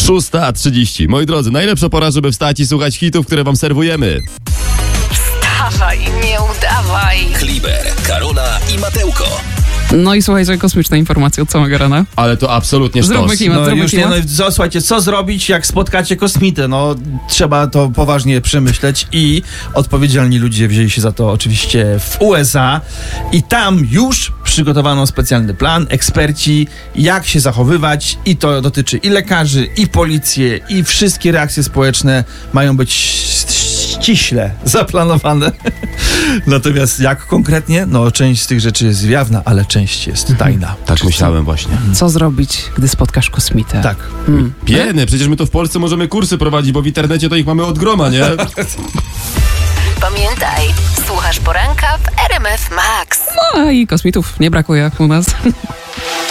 6:30. Moi drodzy, najlepsza pora, żeby wstać i słuchać hitów, które wam serwujemy. Wstawaj, nie udawaj. Kliber, Karola i Matełko. No i słuchajcie, kosmiczne informacje od samego rana. Ale to absolutnie sztos. Zróbmy klimat, zróbmy klimat. Słuchajcie, co zrobić, jak spotkacie kosmitę? No, trzeba to poważnie przemyśleć i odpowiedzialni ludzie wzięli się za to oczywiście w USA i tam już przygotowano specjalny plan, eksperci, jak się zachowywać i to dotyczy i lekarzy, i policję, i wszystkie reakcje społeczne mają być ściśle zaplanowane. Natomiast jak konkretnie? No, część z tych rzeczy jest jawna, ale część jest tajna. Tak myślałem właśnie. Co zrobić, gdy spotkasz kosmitę? Tak. Pieny, przecież my to w Polsce możemy kursy prowadzić, bo w internecie to ich mamy od groma, nie? Pamiętaj, słuchasz poranka w RMF Max. No i kosmitów nie brakuje u nas.